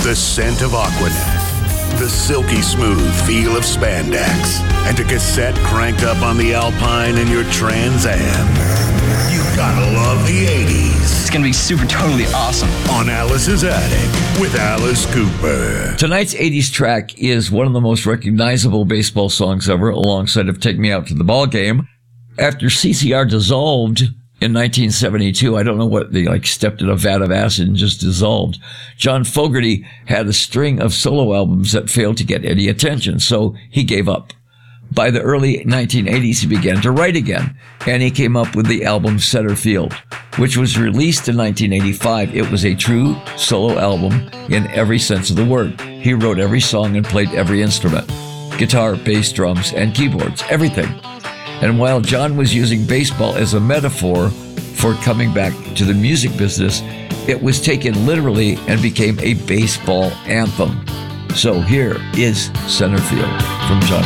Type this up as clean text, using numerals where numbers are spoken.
the scent of Aquanet, the silky smooth feel of spandex, and a cassette cranked up on the Alpine in your Trans Am. You gotta love the 80s. It's gonna be super totally awesome. On Alice's Attic with Alice Cooper. Tonight's 80s track is one of the most recognizable baseball songs ever, alongside of Take Me Out to the Ball Game. After CCR dissolved in 1972, I don't know what, they stepped in a vat of acid and just dissolved. John Fogerty had a string of solo albums that failed to get any attention, so he gave up. By the early 1980s, he began to write again, and he came up with the album Center Field, which was released in 1985. It was a true solo album in every sense of the word. He wrote every song and played every instrument: guitar, bass, drums, and keyboards, everything. And while John was using baseball as a metaphor for coming back to the music business, it was taken literally and became a baseball anthem. So here is Center Field from John